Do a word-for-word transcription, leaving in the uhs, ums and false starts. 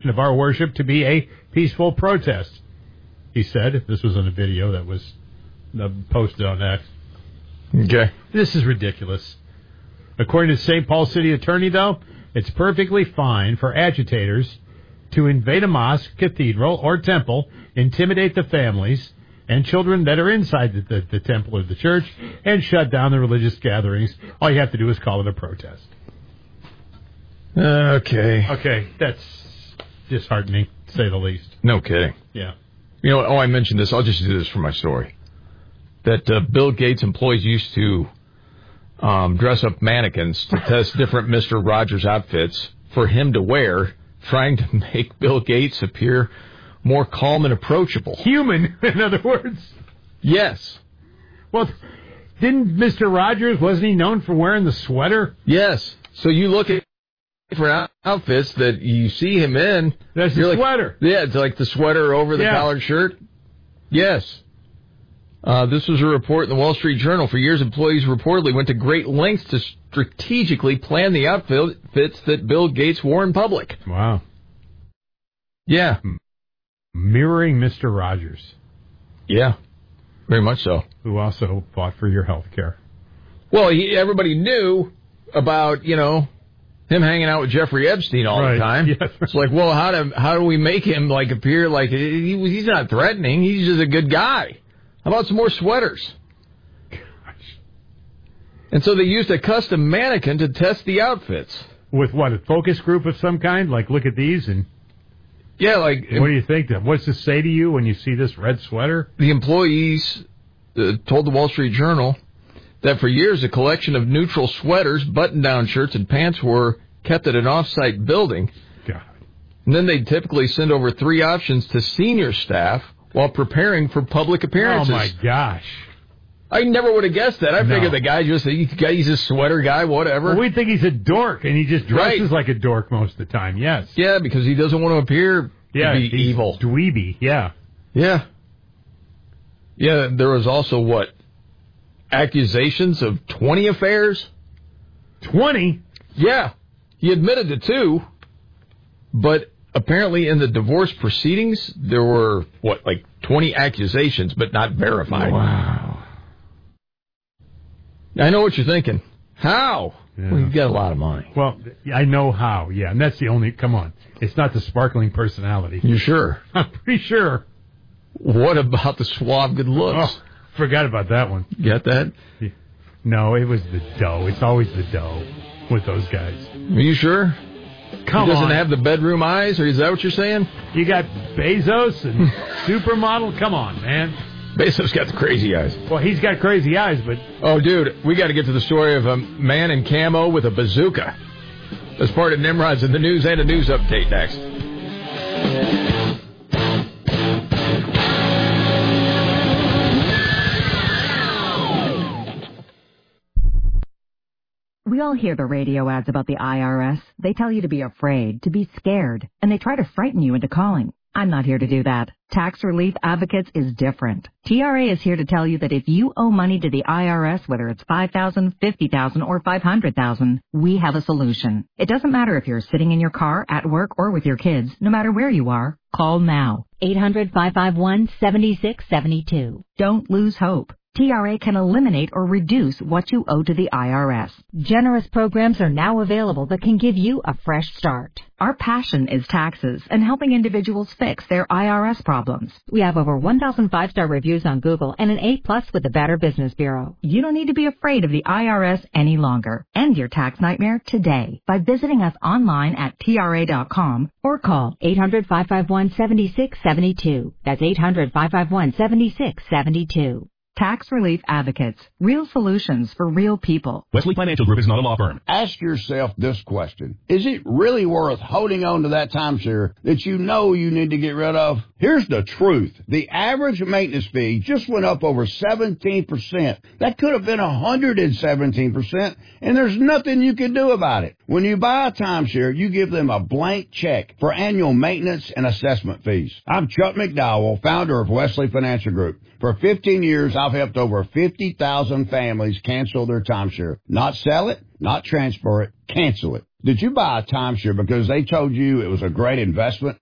of our worship to be a peaceful protest, he said. This was on a video that was uh, posted on X. Okay. This is ridiculous. According to Saint Paul City Attorney, though, it's perfectly fine for agitators to invade a mosque, cathedral, or temple, intimidate the families and children that are inside the, the, the temple or the church, and shut down the religious gatherings. All you have to do is call it a protest. Okay. Okay, that's disheartening, to say the least. No kidding. Yeah. You know what? Oh, I mentioned this. I'll just do this for my story. That uh, Bill Gates employees used to um, dress up mannequins to test different Mister Rogers outfits for him to wear, trying to make Bill Gates appear more calm and approachable. Human, in other words. Yes. Well, didn't Mister Rogers, wasn't he known for wearing the sweater? Yes. So you look at different outfits that you see him in. That's the like, sweater. Yeah, it's like the sweater over the yeah. collared shirt. Yes. Uh, this was a report in the Wall Street Journal. For years, employees reportedly went to great lengths to strategically plan the outfits that Bill Gates wore in public. Wow. Yeah. Mirroring Mister Rogers. Yeah, very much so. Who also fought for your health care. Well, he, everybody knew about, you know, him hanging out with Jeffrey Epstein all right. the time. Yes. It's like, well, how do how do we make him like appear like he, he's not threatening? He's just a good guy. How about some more sweaters? Gosh. And so they used a custom mannequin to test the outfits. With what, a focus group of some kind? Like, look at these and... Yeah, like... What do you think? What's this say to you when you see this red sweater? The employees uh, told the Wall Street Journal that for years a collection of neutral sweaters, button-down shirts, and pants were kept at an off-site building. God. And then they'd typically send over three options to senior staff while preparing for public appearances. Oh, my gosh. I never would have guessed that. I no. figured the guy just, he's a sweater guy, whatever. Well, we think he's a dork, and he just dresses right. like a dork most of the time, yes. Yeah, because he doesn't want to appear yeah, to be he's evil. Dweeby, yeah. Yeah. Yeah, there was also, what, accusations of twenty affairs? twenty? Yeah. He admitted to two, but apparently in the divorce proceedings, there were, what, like twenty accusations, but not verified. Wow. I know what you're thinking. How? Yeah. Well, you've got a lot of money. Well, I know how, yeah, and that's the only, come on, it's not the sparkling personality. You sure? I'm pretty sure. What about the suave good looks? Oh, forgot about that one. Get that? No, it was the dough. It's always the dough with those guys. Are you sure? Come he doesn't on. have the bedroom eyes, or is that what you're saying? You got Bezos and Supermodel? Come on, man. Bezos got the crazy eyes. Well, he's got crazy eyes, but... Oh, dude, we got to get to the story of a man in camo with a bazooka. As part of Nimrod's in the news and a news update next. We all hear the radio ads about the I R S. They tell you to be afraid, to be scared, and they try to frighten you into calling. I'm not here to do that. Tax Relief Advocates is different. T R A is here to tell you that if you owe money to the I R S, whether it's five thousand dollars, fifty thousand dollars, or five hundred thousand dollars, we have a solution. It doesn't matter if you're sitting in your car, at work, or with your kids. No matter where you are, call now. eight hundred, five five one, seven six seven two. Don't lose hope. T R A can eliminate or reduce what you owe to the I R S. Generous programs are now available that can give you a fresh start. Our passion is taxes and helping individuals fix their I R S problems. We have over one thousand five-star reviews on Google and an A plus with the Better Business Bureau. You don't need to be afraid of the I R S any longer. End your tax nightmare today by visiting us online at T R A dot com or call eight hundred, five five one, seven six seven two. That's eight hundred, five five one, seven six seven two. Tax Relief Advocates. Real solutions for real people. Wesley Financial Group is not a law firm. Ask yourself this question. Is it really worth holding on to that timeshare that you know you need to get rid of? Here's the truth. The average maintenance fee just went up over seventeen percent. That could have been one hundred seventeen percent, and there's nothing you can do about it. When you buy a timeshare, you give them a blank check for annual maintenance and assessment fees. I'm Chuck McDowell, founder of Wesley Financial Group. For fifteen years, I've helped over fifty thousand families cancel their timeshare. Not sell it, not transfer it, cancel it. Did you buy a timeshare because they told you it was a great investment?